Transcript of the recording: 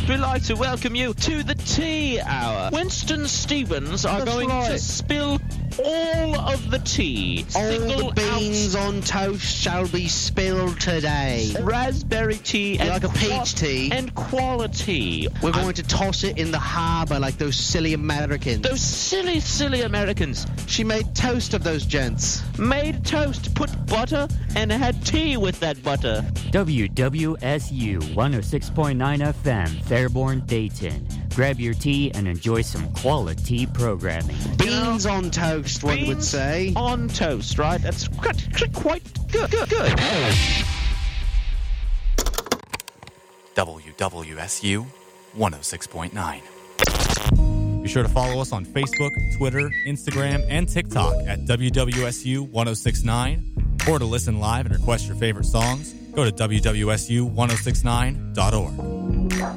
we'd like to welcome you to the tea hour. Winston Stevens are going to spill all of the tea. All the beans on toast shall be spilled today. Raspberry tea and like a peach tea and quality. We're going to toss it in the harbour like those silly Americans. Those silly Americans. She made toast of those gents. Made toast, put butter, and had tea with that butter. WWSU 106.9 FM, Fairborn, Dayton. Grab your tea and enjoy some quality programming. Beans on toast, one would say. On toast, right? That's quite good. WWSU 106.9. Be sure to follow us on Facebook, Twitter, Instagram, and TikTok at WWSU 106.9. Or to listen live and request your favorite songs, go to WWSU1069.org.